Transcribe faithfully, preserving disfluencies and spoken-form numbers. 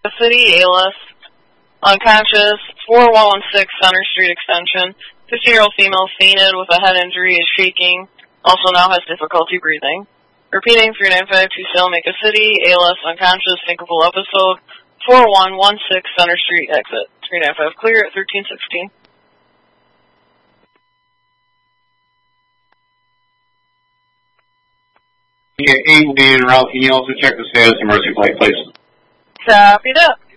The city, A L S, unconscious, four one one six Center Street Extension. fifty-year-old female fainted with a head injury, is shaking, also now has difficulty breathing. Repeating, three nine five two Salamanca City, A L S unconscious, syncopal episode, four one one six Center Street exit. three nine five clear at thirteen sixteen. Yeah, eight will be en route. Can you also check the status of Mercy Flight, please? Copy that.